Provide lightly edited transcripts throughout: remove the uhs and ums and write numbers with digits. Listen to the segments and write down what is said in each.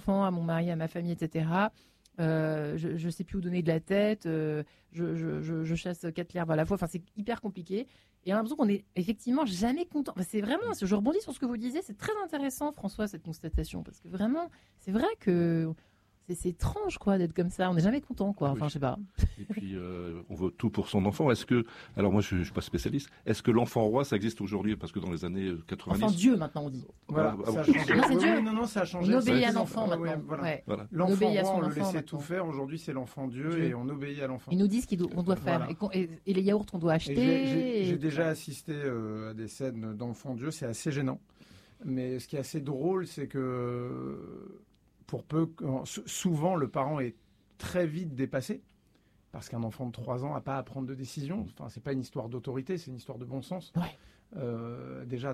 enfants, à mon mari, à ma famille, etc. Je sais plus où donner de la tête. Je chasse 4 lièvres à la fois. Enfin, c'est hyper compliqué. Et on a l'impression qu'on est effectivement jamais content. Enfin, c'est vraiment. Je rebondis sur ce que vous disiez. C'est très intéressant, François, cette constatation, parce que vraiment, c'est vrai que c'est étrange, quoi, d'être comme ça. On n'est jamais content, quoi. Enfin, je sais pas. Et puis, on veut tout pour son enfant. Est-ce que, alors moi, je suis pas spécialiste. Est-ce que l'enfant roi, ça existe aujourd'hui? Parce que dans les années 90. Enfin, Dieu, maintenant, on dit. Voilà, ça a changé. Non, c'est Dieu. Non, ça a changé. On obéit à l'enfant, maintenant. Ouais, voilà. Ouais. Voilà. L'enfant obéit à roi, son on le enfant, laissait maintenant. tout faire. Aujourd'hui, c'est l'enfant Dieu et on obéit à l'enfant. Ils nous disent qu'on doit faire. Voilà. Et les yaourts, on doit acheter. J'ai déjà assisté à des scènes d'enfants Dieu. C'est assez gênant. Mais ce qui est assez drôle, c'est que souvent, le parent est très vite dépassé, parce qu'un enfant de 3 ans n'a pas à prendre de décision. Enfin, c'est pas une histoire d'autorité, c'est une histoire de bon sens. Ouais. Déjà,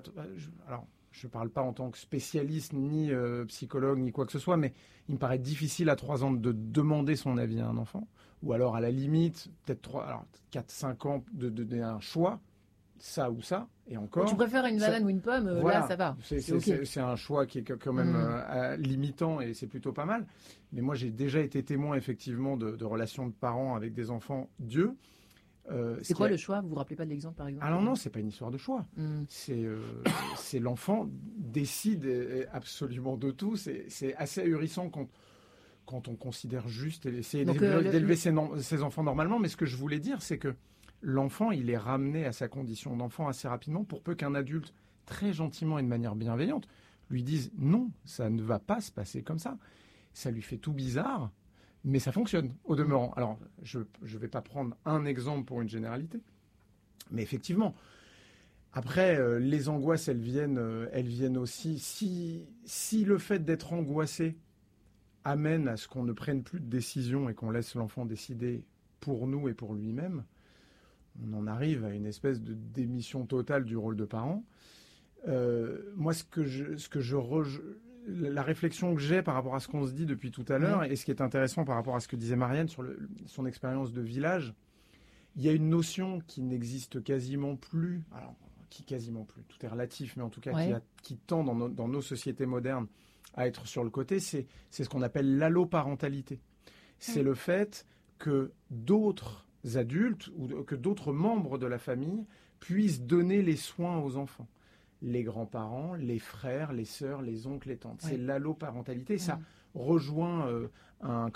je parle pas en tant que spécialiste, ni psychologue, ni quoi que ce soit, mais il me paraît difficile à 3 ans de demander son avis à un enfant. Ou alors, à la limite, peut-être 4-5 ans, de donner un choix, ça ou ça, et encore. Tu préfères une banane ou une pomme, voilà, là, ça va. C'est un choix qui est quand même limitant, et c'est plutôt pas mal. Mais moi, j'ai déjà été témoin, effectivement, de relations de parents avec des enfants Dieu. C'est quoi le choix? Vous vous rappelez pas de l'exemple, par exemple? Ah non, c'est pas une histoire de choix. C'est l'enfant décide absolument de tout. C'est assez ahurissant quand on considère juste et essayer d'élever ses enfants normalement. Mais ce que je voulais dire, c'est que l'enfant, il est ramené à sa condition d'enfant assez rapidement, pour peu qu'un adulte, très gentiment et de manière bienveillante, lui dise non, ça ne va pas se passer comme ça. Ça lui fait tout bizarre, mais ça fonctionne au demeurant. Alors, je vais pas prendre un exemple pour une généralité, mais effectivement. Après, les angoisses, elles viennent aussi. Si le fait d'être angoissé amène à ce qu'on ne prenne plus de décision et qu'on laisse l'enfant décider pour nous et pour lui-même, on en arrive à une espèce de démission totale du rôle de parent. Moi, la réflexion que j'ai par rapport à ce qu'on se dit depuis tout à l'heure, et ce qui est intéressant par rapport à ce que disait Marianne sur son expérience de village, il y a une notion qui n'existe quasiment plus. Alors, quasiment plus, tout est relatif, mais en tout cas qui tend dans nos sociétés modernes à être sur le côté, c'est ce qu'on appelle l'alloparentalité. C'est le fait que d'autres adultes ou que d'autres membres de la famille puissent donner les soins aux enfants. Les grands-parents, les frères, les sœurs, les oncles, les tantes. C'est l'alloparentalité. Ça rejoint un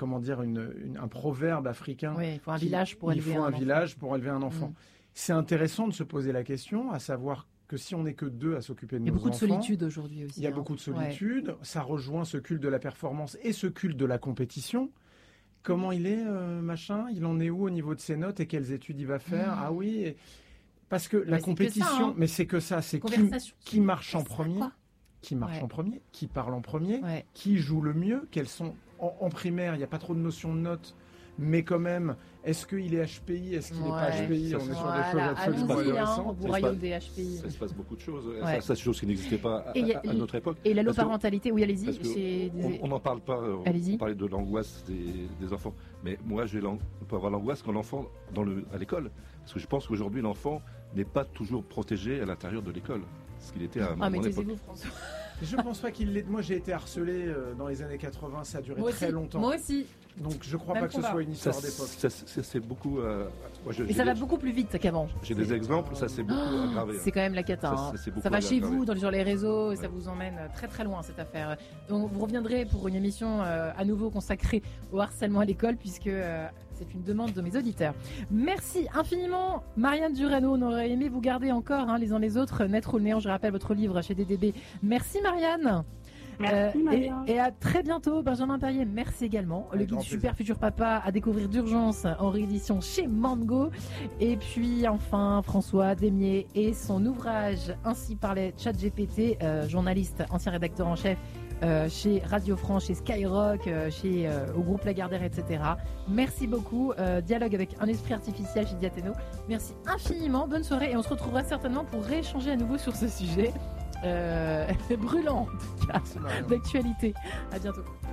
proverbe africain. Oui, il faut un village pour élever un enfant. C'est intéressant de se poser la question, à savoir que si on n'est que 2 à s'occuper de nos enfants... Il y a beaucoup de solitude aujourd'hui aussi. Il y a beaucoup de solitude. Ça rejoint ce culte de la performance et ce culte de la compétition. Comment il est, machin? Il en est où au niveau de ses notes et quelles études il va faire? Ah oui, parce que la compétition, mais c'est que ça, c'est qui marche en premier, qui parle en premier, qui joue le mieux, quels sont en primaire, il n'y a pas trop de notion de notes, mais quand même, est-ce qu'il est HPI, est-ce qu'il n'est pas HPI? On est sur des choses absolument intéressantes. Au royaume des HPI. Ça se passe beaucoup de choses. Ça, c'est des choses qui n'existaient pas à notre époque. Et l'alloparentalité, oui, allez-y. On n'en parle pas. On parlait de l'angoisse des enfants. Mais moi, on peut avoir l'angoisse quand l'enfant à l'école. Parce que je pense qu'aujourd'hui, l'enfant n'est pas toujours protégé à l'intérieur de l'école. Ce qu'il était à mon époque. Taisez-vous, François. Je pense pas qu'il l'ait. Moi, j'ai été harcelé dans les années 80. Ça a duré très longtemps. Moi aussi. Donc, je crois pas que ce soit une histoire d'époque. C'est beaucoup. Et ça va beaucoup plus vite qu'avant. J'ai des exemples. Ça s'est beaucoup aggravé. C'est quand même la cata. Ça va chez vous, sur les réseaux. Ça vous emmène très très loin cette affaire. Donc, vous reviendrez pour une émission à nouveau consacrée au harcèlement à l'école, puisque c'est une demande de mes auditeurs. Merci infiniment, Marianne Durano. On aurait aimé vous garder encore les uns les autres. Naître ou le néant, je rappelle votre livre chez DDB. Merci Marianne. Merci Marianne. Et à très bientôt, Benjamin Perrier. Merci également. Le guide Super Futur Papa à découvrir d'urgence en réédition chez Mango. Et puis enfin François Demier et son ouvrage Ainsi parlait ChatGPT, journaliste, ancien rédacteur en chef chez Radio France, chez Skyrock, au groupe Lagardère, etc. Merci beaucoup. Dialogue avec un esprit artificiel chez Diathéno. Merci infiniment. Bonne soirée et on se retrouvera certainement pour rééchanger à nouveau sur ce sujet brûlant en tout cas d'actualité. À bientôt.